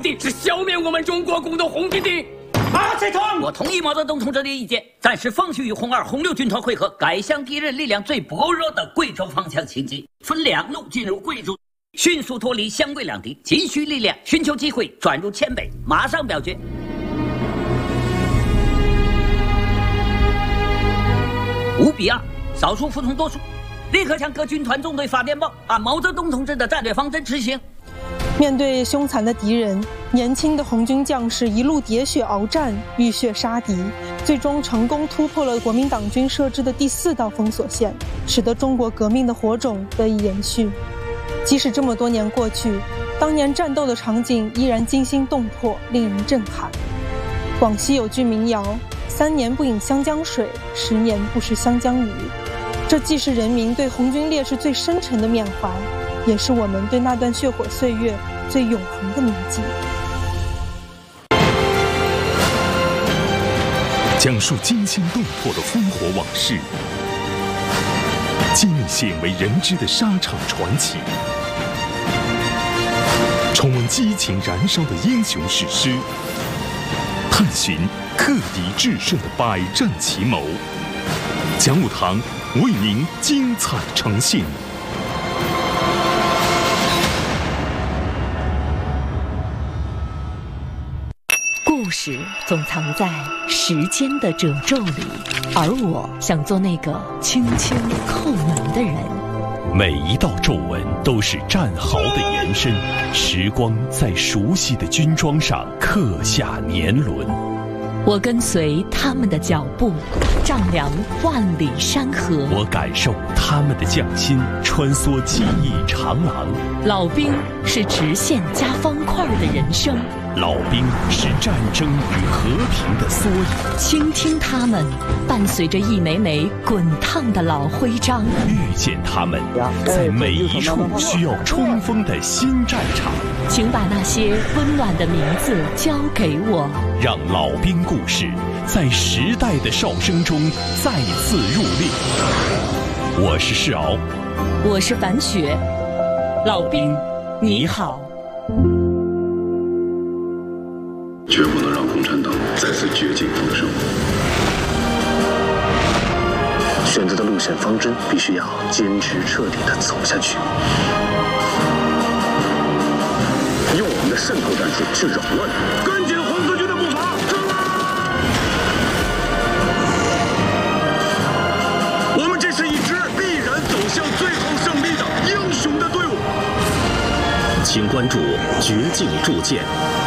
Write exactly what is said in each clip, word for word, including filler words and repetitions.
的是消灭我们中国共同红军的。 马才通， 我同意毛泽东同志的意见，暂时放弃与红二、红六军团会合，改向敌人力量最薄弱的贵州方向行进，分两路进入贵州，迅速脱离湘桂两敌，急需力量，寻求机会转入黔北，马上表决。五比二，少数服从多数，立刻向各军团纵队发电报，按毛泽东同志的战略方针执行。 面对凶残的敌人，年轻的红军将士一路喋血鏖战，浴血杀敌，最终成功突破了国民党军设置的第四道封锁线，使得中国革命的火种得以延续。即使这么多年过去，当年战斗的场景依然惊心动魄，令人震撼。广西有句民谣：三年不饮湘江水，十年不食湘江鱼。这既是人民对红军烈士最深沉的缅怀，也是我们对那段血火岁月最永恒的铭记。 讲述惊心动魄的烽火往事，记录鲜为人知的沙场传奇，重温激情燃烧的英雄史诗，探寻克敌制胜的百战奇谋。讲武堂为您精彩呈现。 故事总藏在时间的褶皱里，而我想做那个轻轻叩门的人。 每一道皱纹都是战壕的延伸，时光在熟悉的军装上刻下年轮。 我跟随他们的脚步，丈量万里山河。 我感受他们的匠心，穿梭记忆长廊。 老兵是直线加方块的人生， 老兵是战争与和平的缩影。 倾听他们，伴随着一枚枚滚烫的老徽章。 遇见他们，在每一处需要冲锋的新战场。 请把那些温暖的名字交给我， 让老兵故事在时代的哨声中再次入列。我是世敖， 我是樊雪。老兵，你好。 绝不能让共产党再次绝境风声。选择的路线方针必须要坚持彻底地走下去，用我们的渗透战术去扰乱，跟紧红四军的步伐，冲啊！我们这是一支必然走向最后胜利的英雄的队伍。 请关注绝境铸剑。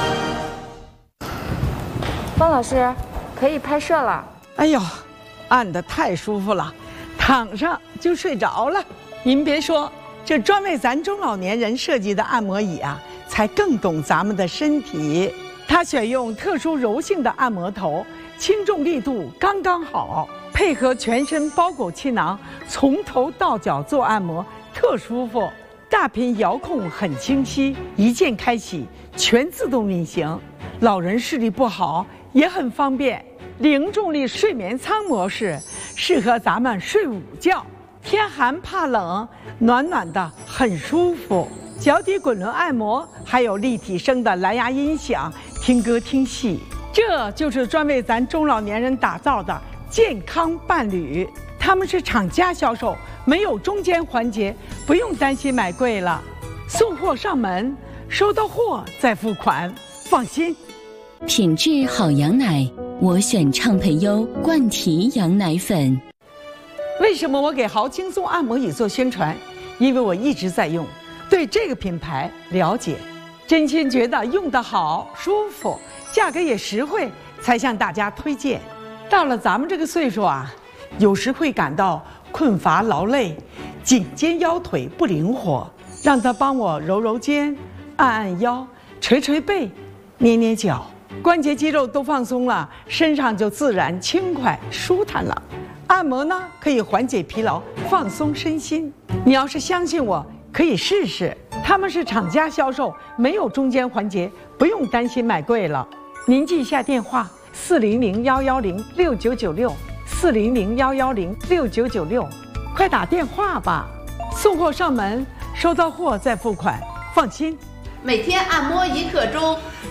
方老师，可以拍摄了。 哎呦，按得太舒服了，躺上就睡着了。您别说，这专为咱中老年人设计的按摩椅啊，才更懂咱们的身体。它选用特殊柔性的按摩头，轻重力度刚刚好，配合全身包裹气囊，从头到脚做按摩，特舒服。大屏遥控很清晰，一键开启，全自动运行。老人视力不好也很方便。零重力睡眠舱模式适合咱们睡午觉，天寒怕冷，暖暖的很舒服。脚底滚轮按摩，还有立体声的蓝牙音响，听歌听戏。这就是专为咱中老年人打造的健康伴侣。他们是厂家销售，没有中间环节，不用担心买贵了。送货上门，收到货再付款，放心。 品质好羊奶，我选畅培优冠提羊奶粉。 为什么我给豪轻松按摩椅做宣传？因为我一直在用，对这个品牌了解，真心觉得用得好舒服，价格也实惠，才向大家推荐。到了咱们这个岁数啊，有时会感到困乏劳累，颈肩腰腿不灵活，让他帮我揉揉肩，按按腰，捶捶背，捏捏脚，关节肌肉都放松了，身上就自然轻快舒坦了。按摩呢，可以缓解疲劳，放松身心。你要是相信我，可以试试。他们是厂家销售，没有中间环节，不用担心买贵了。您记一下电话：四零零幺幺零六九九六，四零零幺幺零六九九六，快打电话吧。送货上门，收到货再付款，放心。 每天按摩一刻钟，